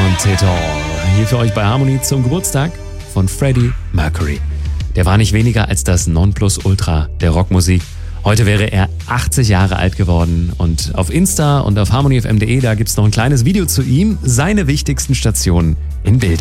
Want It All. Hier für euch bei Harmony zum Geburtstag von Freddie Mercury. Der war nicht weniger als das Nonplusultra der Rockmusik. Heute wäre er 80 Jahre alt geworden und auf Insta und auf harmonyfm.de, da gibt's noch ein kleines Video zu ihm, seine wichtigsten Stationen in Bildern.